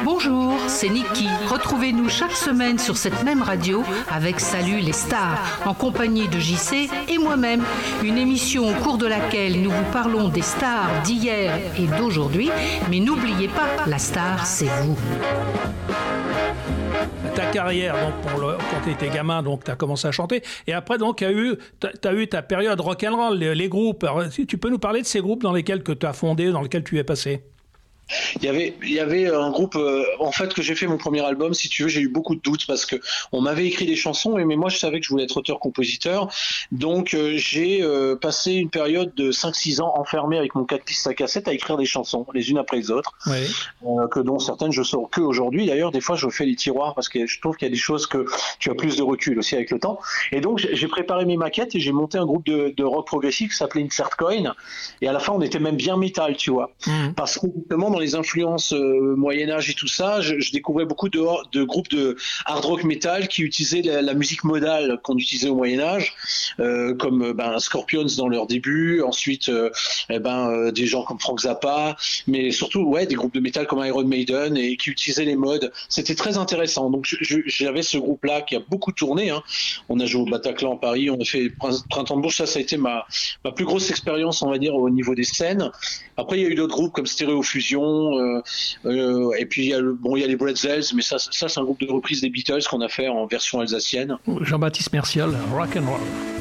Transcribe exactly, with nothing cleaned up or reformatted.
Bonjour, c'est Niki. Retrouvez-nous chaque semaine sur cette même radio avec Salut les stars, en compagnie de J C et moi-même. Une émission au cours de laquelle nous vous parlons des stars d'hier et d'aujourd'hui. Mais n'oubliez pas, la star, c'est vous. Ta carrière, donc, pour le, quand tu étais gamin, donc tu as commencé à chanter. Et après, donc, tu as eu, t'as eu ta période rock'n'roll, les, les groupes. Alors, si tu peux nous parler de ces groupes dans lesquels tu as fondé, dans lesquels tu es passé? Il y avait, il y avait un groupe, euh, en fait, que j'ai fait mon premier album, si tu veux, j'ai eu beaucoup de doutes parce que on m'avait écrit des chansons, mais moi je savais que je voulais être auteur-compositeur, donc euh, j'ai euh, passé une période de cinq six ans enfermé avec mon quatre pistes à cassette à écrire des chansons, les unes après les autres, oui. euh, que dont certaines je sors que aujourd'hui. D'ailleurs, des fois je fais les tiroirs parce que je trouve qu'il y a des choses que tu as plus de recul aussi avec le temps. Et donc j'ai préparé mes maquettes et j'ai monté un groupe de, de rock progressif qui s'appelait Insert Coin, et à la fin on était même bien métal, tu vois, mmh. parce que justement dans les influences euh, Moyen-Âge et tout ça, je, je découvrais beaucoup de, de groupes de hard rock metal qui utilisaient la, la musique modale qu'on utilisait au Moyen-Âge, euh, comme ben, Scorpions dans leur début, ensuite euh, eh ben, euh, des gens comme Frank Zappa, mais surtout ouais, des groupes de métal comme Iron Maiden et qui utilisaient les modes. C'était très intéressant. Donc je, je, j'avais ce groupe-là qui a beaucoup tourné. Hein. On a joué au Bataclan à Paris, on a fait Printemps de Bourges. Ça, ça a été ma, ma plus grosse expérience, on va dire, au niveau des scènes. Après, il y a eu d'autres groupes comme Stéréofusion. Euh, Euh, et puis il y a le, bon il y a les Bretzels, mais ça, ça c'est un groupe de reprise des Beatles qu'on a fait en version alsacienne. Jean-Baptiste Mercial, Rock and Roll.